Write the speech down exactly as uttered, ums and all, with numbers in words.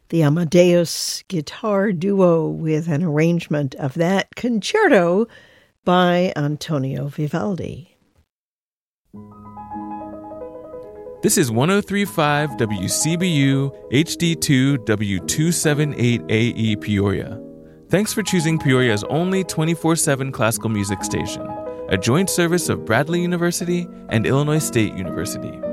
the Amadeus Guitar Duo with an arrangement of that concerto by Antonio Vivaldi. This is one oh three point five W C B U H D two W two seventy-eight A E Peoria. Thanks for choosing Peoria's only twenty-four seven classical music station, a joint service of Bradley University and Illinois State University.